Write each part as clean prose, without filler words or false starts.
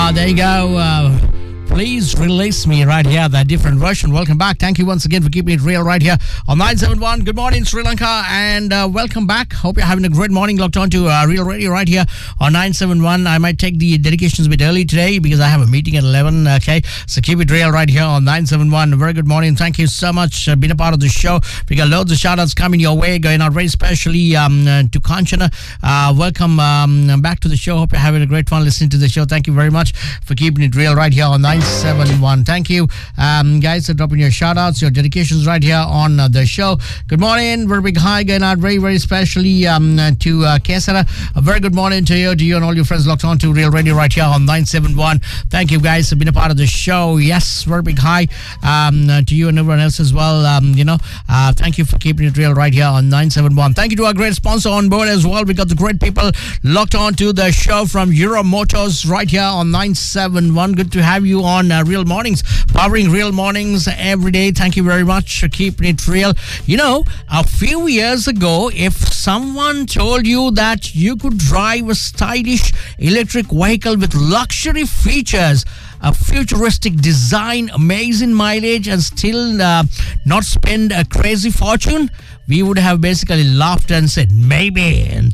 There you go. Please release me right here, that different version. Welcome back. Thank you once again for keeping it real right here on 971. Good morning, Sri Lanka, and welcome back. Hope you're having a great morning. Locked on to Real Radio right here on 971. I might take the dedications a bit early today because I have a meeting at 11. Okay, so keep it real right here on 971. Very good morning. Thank you so much for being a part of the show. We got loads of shout-outs coming your way, going out very specially to Kanchana. Welcome back to the show. Hope you're having a great fun listening to the show. Thank you very much for keeping it real right here on 971. Thank you, guys, for dropping your shout-outs, your dedications right here on the show. Good morning. Very big hi going out very, very specially to Kesara. A very good morning to you and all your friends locked on to Real Radio right here on 971. Thank you, guys, for being a part of the show. Yes, very big hi to you and everyone else as well. Thank you for keeping it real right here on 971. Thank you to our great sponsor on board as well. We got the great people locked on to the show from Euro Motors right here on 971. Good to have you on Real Mornings, powering Real Mornings every day. Thank you very much for keeping it real. You know, a few years ago, if someone told you that you could drive a stylish electric vehicle with luxury features, a futuristic design, amazing mileage, and still not spend a crazy fortune, we would have basically laughed and said, maybe in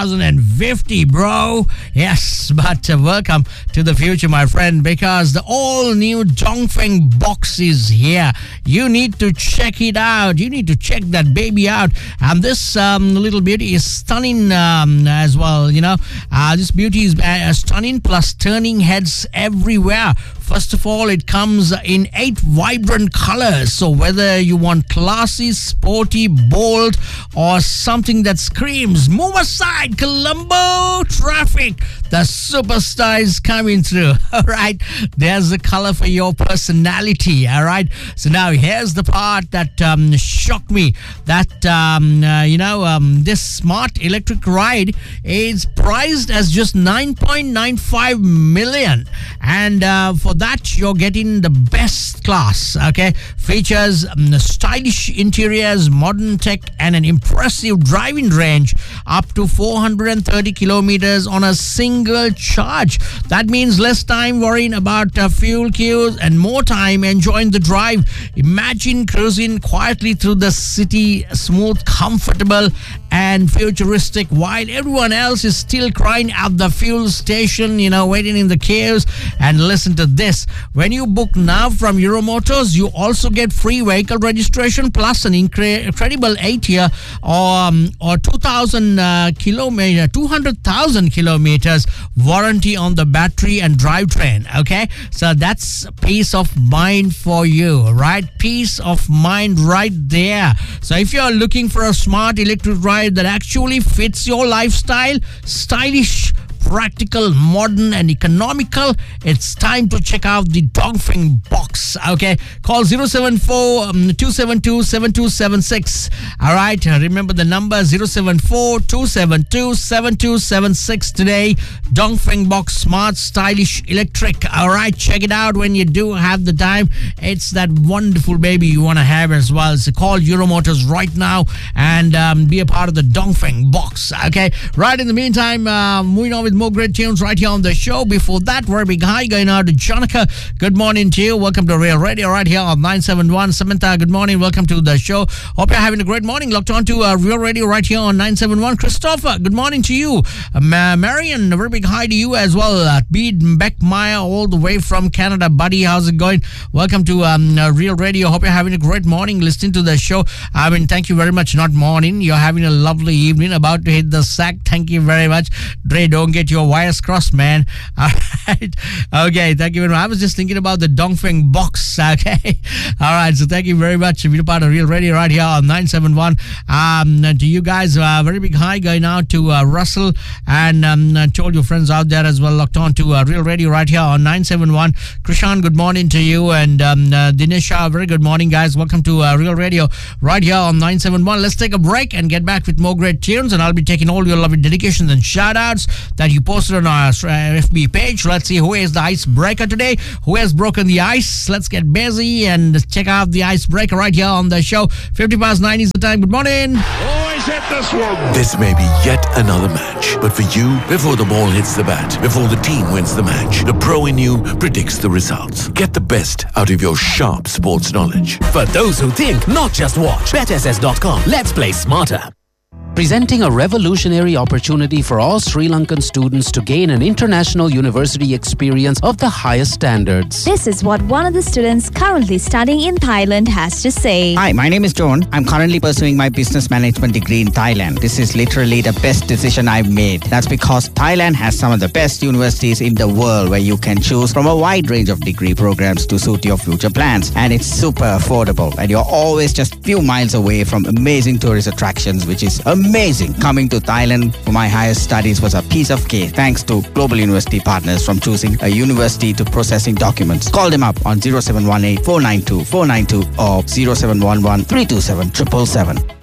2050, bro. Yes, but welcome to the future, my friend, because the all-new Dongfeng box is here. You need to check it out. You need to check that baby out. And this little beauty is stunning as well, you know. This beauty is stunning, plus turning heads everywhere. First of all, it comes in 8 vibrant colors. So whether you want classy, sporty, bold, or something that screams, move aside, Colombo traffic, the superstar is coming through. All right, there's a color for your personality. All right, so now here's the part that shocked me, that this smart electric ride is priced as just 9.95 million, and for that you're getting the best class. Okay, features stylish interiors, modern tech, and an impressive driving range up to 430 kilometers on a single charge. That means less time worrying about fuel queues and more time enjoying the drive. Imagine cruising quietly through the city, smooth, comfortable, and futuristic, while everyone else is still crying at the fuel station, you know, waiting in the queues. And listen to this: when you book now from Euromotors, you also get free vehicle registration plus an incredible 8-year or 200,000 kilometers warranty on the battery and drivetrain. Okay, so that's peace of mind for you, right? Peace of mind right there. So if you're looking for a smart electric ride that actually fits your lifestyle, stylish, practical, modern, and economical, it's time to check out the Dongfeng box. Okay, call 074-272-7276. All right, remember the number, 074-272-7276 today. Dongfeng box, smart, stylish, electric. All right, check it out when you do have the time. It's that wonderful baby you want to have as well. So call Euromotors right now and be a part of the Dongfeng box. Okay, right, in the meantime, moving on with more great tunes right here on the show. Before that, very big hi going out to Jonica. Good morning to you. Welcome to Real Radio right here on 971. Samantha, good morning. Welcome to the show. Hope you're having a great morning. Locked on to Real Radio right here on 971. Christopher, good morning to you. Marion, a very big hi to you as well. Bede Beckmeyer, all the way from Canada. Buddy, how's it going? Welcome to Real Radio. Hope you're having a great morning listening to the show. I mean, thank you very much. Not morning. You're having a lovely evening. About to hit the sack. Thank you very much. Dre, don't get your wires crossed, man. All right. Okay, thank you very much. I was just thinking about the Dongfeng box. Okay. All right, so thank you very much for being a part of Real Radio right here on 971. To you guys, very big hi going out to Russell, and to all your friends out there as well locked on to Real Radio right here on 971. Krishan, good morning to you, and Dinesha, very good morning, guys. Welcome to Real Radio right here on 971. Let's take a break and get back with more great tunes, and I'll be taking all your lovely dedications and shout outs. Thank that you posted on our FB page. Let's see who is the icebreaker today. Who has broken the ice? Let's get busy and check out the icebreaker right here on the show. 9:50 is the time. Good morning. Always hit this one. This may be yet another match, but for you, before the ball hits the bat, before the team wins the match, the pro in you predicts the results. Get the best out of your sharp sports knowledge. For those who think, not just watch. BetSS.com. Let's play smarter. Presenting a revolutionary opportunity for all Sri Lankan students to gain an international university experience of the highest standards. This is what one of the students currently studying in Thailand has to say. Hi, my name is John. I'm currently pursuing my business management degree in Thailand. This is literally the best decision I've made. That's because Thailand has some of the best universities in the world where you can choose from a wide range of degree programs to suit your future plans. And it's super affordable. And you're always just a few miles away from amazing tourist attractions, which is amazing. Coming to Thailand for my higher studies was a piece of cake thanks to Global University Partners, from choosing a university to processing documents. Call them up on 0718 492 492 or 0711 327 777.